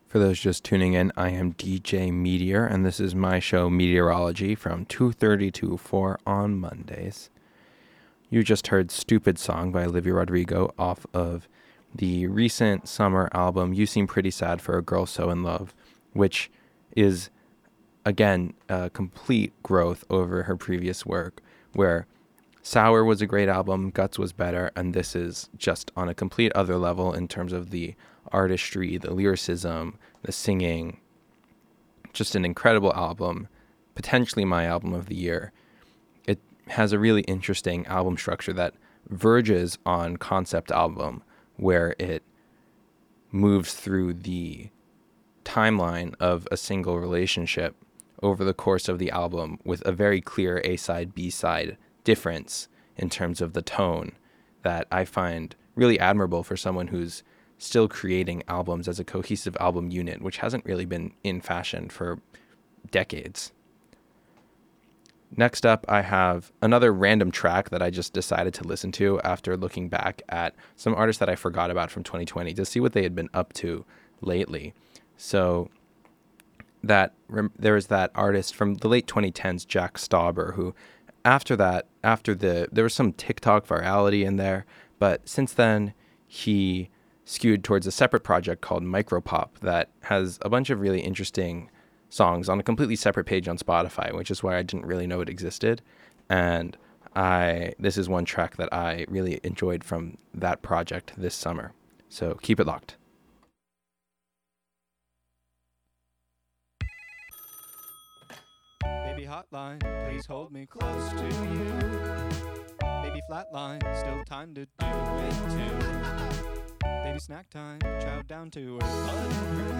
For those just tuning in, I am DJ Meteor, and this is my show Meteorology from 2:30 to 4 on Mondays. You just heard Stupid Song by Olivia Rodrigo off of the recent summer album You Seem Pretty Sad for a Girl So in Love, which is, again, a complete growth over her previous work, where Sour was a great album, Guts was better, and this is just on a complete other level in terms of the artistry, the lyricism, the singing. Just an incredible album, potentially my album of the year. It has a really interesting album structure that verges on concept album, where it moves through the timeline of a single relationship over the course of the album with a very clear A-side, B-side difference in terms of the tone that I find really admirable for someone who's still creating albums as a cohesive album unit, which hasn't really been in fashion for decades. Next up, I have another random track that I just decided to listen to after looking back at some artists that I forgot about from 2020 to see what they had been up to lately. So there was that artist from the late 2010s, Jack Stauber, who there was some TikTok virality in there, but since then he skewed towards a separate project called Micropop that has a bunch of really interesting songs on a completely separate page on Spotify, which is why I didn't really know it existed. And this is one track that I really enjoyed from that project this summer. So keep it locked. Baby hotline, please hold me close to you. Baby flatline, still time to do it too. Baby snack time, chow down to her.